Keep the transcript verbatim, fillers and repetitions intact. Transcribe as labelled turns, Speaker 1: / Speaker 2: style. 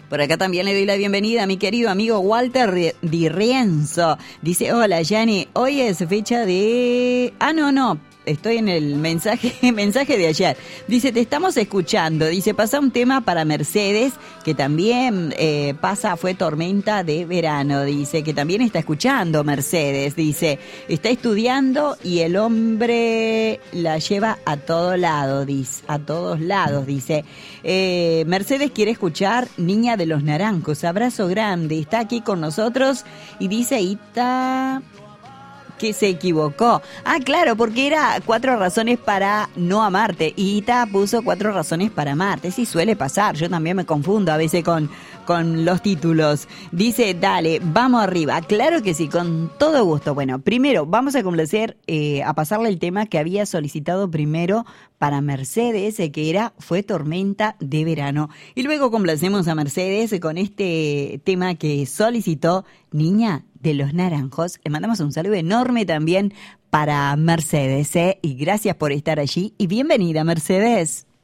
Speaker 1: Por acá también le doy la bienvenida a mi querido amigo Walter Di Rienzo. Dice, hola Yani, hoy es fecha de... Ah, no, no. Estoy en el mensaje mensaje de ayer. Dice, te estamos escuchando. Dice, pasa un tema para Mercedes, que también eh, pasa, fue tormenta de verano. Dice, que también está escuchando Mercedes. Dice, está estudiando y el hombre la lleva a todo lado, dice, a todos lados, dice. Eh, Mercedes quiere escuchar Niña de los Naranjos. Abrazo grande. Está aquí con nosotros y dice, Ita... que se equivocó. Ah, claro, porque era cuatro razones para no amarte. Y Ita puso cuatro razones para amarte. Sí, suele pasar. Yo también me confundo a veces con, con los títulos. Dice, dale, vamos arriba. Claro que sí, con todo gusto. Bueno, primero vamos a complacer, eh, a pasarle el tema que había solicitado primero para Mercedes, eh, que era Fue tormenta de verano. Y luego complacemos a Mercedes con este tema que solicitó, Niña de los Naranjos. Le mandamos un saludo enorme también para Mercedes, ¿eh? Y gracias por estar allí y bienvenida, Mercedes.